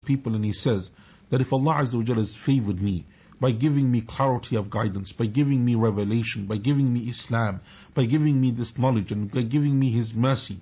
people and he says that if Allah Azza wa Jalla has favored me by giving me clarity of guidance, by giving me revelation, by giving me Islam, by giving me this knowledge and by giving me His mercy,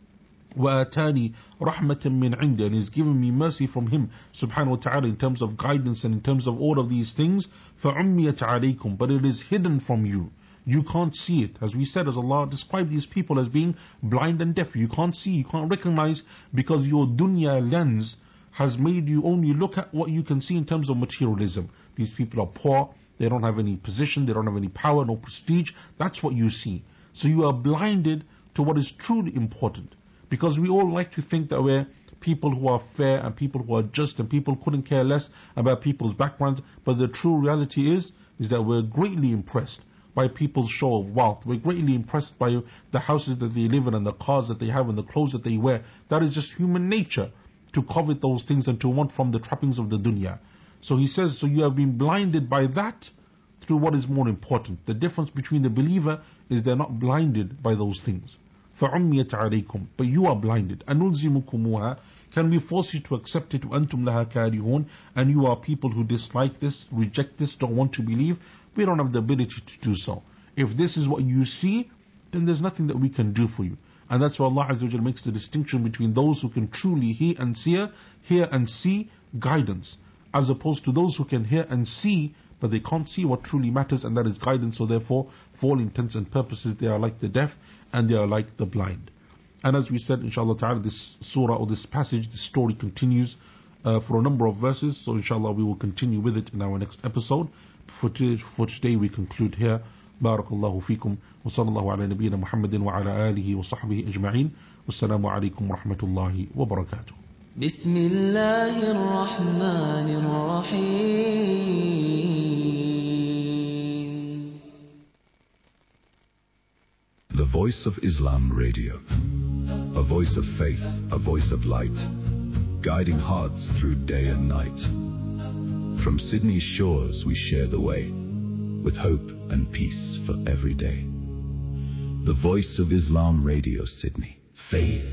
وَآتَانِي رَحْمَةً مِّنْ عِنْدِهِ, and He's given me mercy from Him subhanahu wa ta'ala in terms of guidance and in terms of all of these things, فَعُمِّيَتْ عَلَيْكُمْ, but it is hidden from you. You can't see it. As we said, as Allah described these people as being blind and deaf. You can't see, you can't recognize, because your dunya lens has made you only look at what you can see in terms of materialism. These people are poor, they don't have any position, they don't have any power, no prestige. That's what you see. So you are blinded to what is truly important. Because we all like to think that we're people who are fair and people who are just and people couldn't care less about people's backgrounds. But the true reality is that we're greatly impressed by people's show of wealth. We're greatly impressed by the houses that they live in and the cars that they have and the clothes that they wear. That is just human nature, to covet those things and to want from the trappings of the dunya. So he says, so you have been blinded by that through what is more important. The difference between the believer is they're not blinded by those things. فَعُمِّيَتْ عَلَيْكُمْ, but you are blinded. أَنُلْزِمُكُمُوهَا, can we force you to accept it? وَأَنْتُمْ لَهَا كَارِهُونَ, and you are people who dislike this, reject this, don't want to believe. We don't have the ability to do so. If this is what you see, then there's nothing that we can do for you. And that's why Allah Azza wa Jalla makes the distinction between those who can truly hear and see guidance, as opposed to those who can hear and see, but they can't see what truly matters, and that is guidance. So therefore, for all intents and purposes, they are like the deaf and they are like the blind. And as we said, inshallah ta'ala, this surah or this passage, this story continues for a number of verses. So inshallah we will continue with it in our next episode. For today we conclude here. بارك الله فيكم وصلى الله على نبينا محمد وعلى آله وصحبه أجمعين والسلام عليكم ورحمة الله وبركاته. بسم الله الرحمن الرحيم. The Voice of Islam Radio, a voice of faith, a voice of light, guiding hearts through day and night. From Sydney's shores we share the way, with hope and peace for every day. The Voice of Islam Radio, Sydney. Faith